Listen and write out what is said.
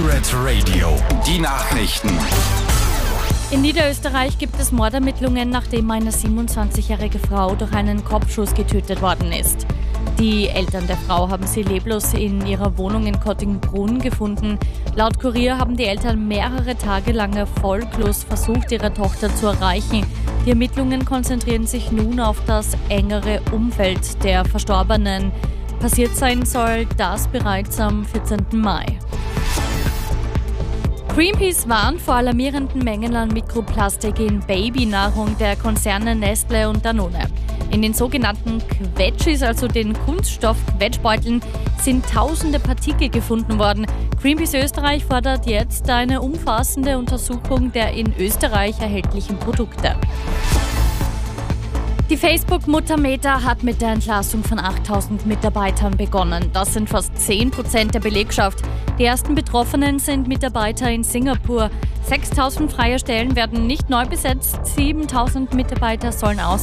Red Radio. Die Nachrichten. In Niederösterreich gibt es Mordermittlungen, nachdem eine 27-jährige Frau durch einen Kopfschuss getötet worden ist. Die Eltern der Frau haben sie leblos in ihrer Wohnung in Kottingbrunn gefunden. Laut Kurier haben die Eltern mehrere Tage lang erfolglos versucht, ihre Tochter zu erreichen. Die Ermittlungen konzentrieren sich nun auf das engere Umfeld der Verstorbenen. Passiert sein soll das bereits am 14. Mai. Greenpeace warnt vor alarmierenden Mengen an Mikroplastik in Babynahrung der Konzerne Nestle und Danone. In den sogenannten Quetschis, also den Kunststoff-Quetschbeuteln, sind tausende Partikel gefunden worden. Greenpeace Österreich fordert jetzt eine umfassende Untersuchung der in Österreich erhältlichen Produkte. Die Facebook-Mutter Meta hat mit der Entlassung von 8.000 Mitarbeitern begonnen. Das sind fast 10% der Belegschaft. Die ersten Betroffenen sind Mitarbeiter in Singapur. 6.000 freie Stellen werden nicht neu besetzt, 7.000 Mitarbeiter sollen